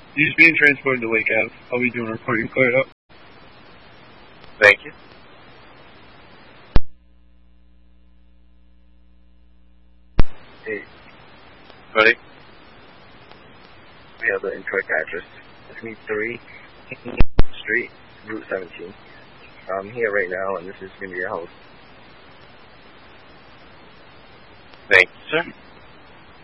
He's being transported to Lake Ave. I'll be doing a recording. Clear it up. Thank you. Hey. Ready? We have the incorrect address. It's me 3 Street, Route 17. I'm here right now, and this is going to be your host. Thank you, sir.